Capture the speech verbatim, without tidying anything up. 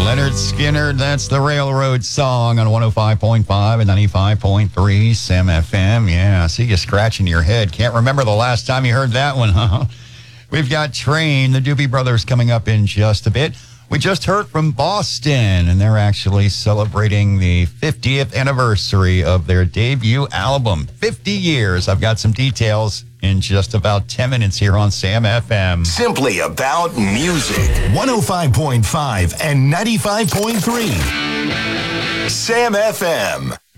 Leonard Skinner, that's the Railroad Song on one oh five point five and ninety-five point three Sam F M. Yeah, I see you scratching your head. Can't remember the last time you heard that one, huh? We've got Train, the Doobie Brothers, coming up in just a bit. We just heard from Boston, and they're actually celebrating the fiftieth anniversary of their debut album, fifty years. I've got some details in just about ten minutes here on Sam F M. Simply about music. one oh five point five and ninety-five point three Sam F M.